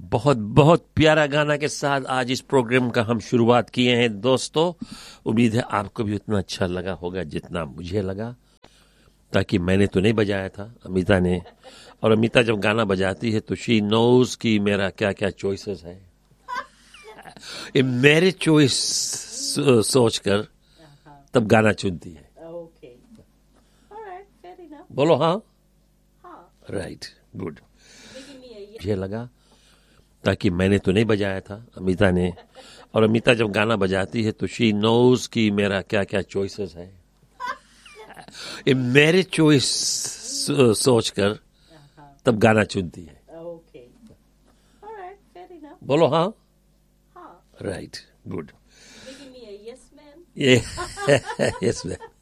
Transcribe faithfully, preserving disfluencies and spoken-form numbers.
बहुत बहुत प्यारा गाना के साथ आज इस प्रोग्राम का हम शुरुआत किए हैं दोस्तों। उम्मीद है आपको भी उतना अच्छा लगा होगा जितना मुझे लगा, ताकि मैंने तो नहीं बजाया था, अमिता ने। और अमिता जब गाना बजाती है तो शी नोज कि मेरा क्या क्या चॉइसेस है। ये मेरे चॉइस सोचकर तब गाना चुनती है। बोलो हाँ, राइट, गुड। मुझे लगा, ताकि मैंने तो नहीं बजाया था, अमिता ने। और अमिता जब गाना बजाती है तो शी नोज कि मेरा क्या क्या चॉइसेस है। ये मेरे चॉइस सोचकर तब गाना चुनती है। बोलो हाँ, राइट, गुड। ये यस मैन।